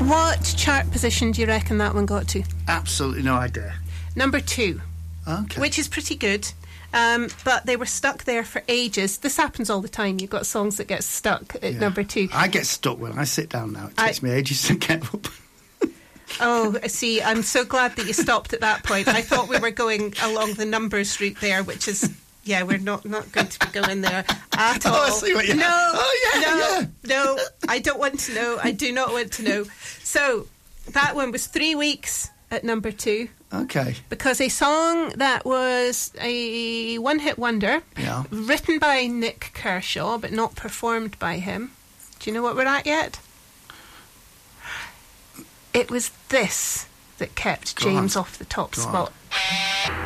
What chart position do you reckon that one got to? Absolutely no idea. Number 2. Okay. Which is pretty good. But they were stuck there for ages. This happens all the time. You've got songs that get stuck at number 2. I get stuck when I sit down now. It takes me ages to get up. Oh, I see. I'm so glad that you stopped at that point. I thought we were going along the numbers route there, which is... Yeah, we're not going to be going there at all. Oh, I see what you... No, I don't want to know. I do not want to know. So, that one was 3 weeks at number 2. Okay. Because a song that was a one-hit wonder, written by Nick Kershaw, but not performed by him. Do you know what we're at yet? It was this that kept James off the top spot.